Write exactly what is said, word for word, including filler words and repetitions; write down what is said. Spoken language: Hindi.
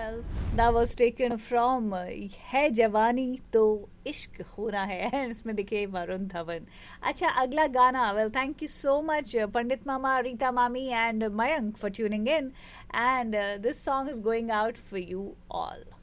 Well, that was taken from uh, है जवानी तो इश्क होना है and इसमें दिखे वरुण धवन. अच्छा, अगला गाना. Well, thank you so much uh, Pandit Mama, Rita Mami and Mayank for tuning in, and uh, this song is going out for you all.